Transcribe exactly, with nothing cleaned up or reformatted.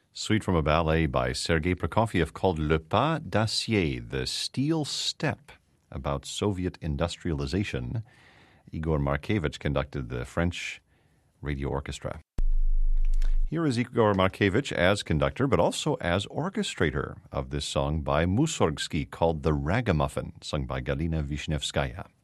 Suite from a ballet by Sergei Prokofiev called Le Pas d'Acier, the Steel Step, about Soviet industrialization. Igor Markevich conducted the French Radio Orchestra. Here is Igor Markevich as conductor, but also as orchestrator of this song by Mussorgsky called The Ragamuffin, sung by Galina Vishnevskaya.